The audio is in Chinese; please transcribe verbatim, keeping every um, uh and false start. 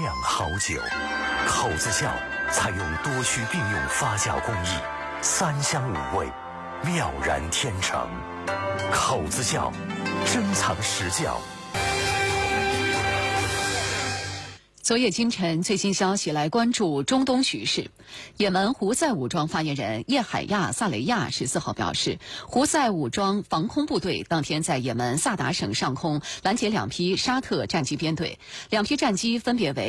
酿好酒。口子窖采用多区并用发酵工艺，三香五味，妙然天成。口子窖，珍藏实窖。 昨夜今晨最新消息，来关注中东局势。也门胡塞武装发言人叶海亚·萨雷亚十四号表示，胡塞武装防空部队当天在也门萨达省上空拦截两批沙特战机编队，两批战机分别为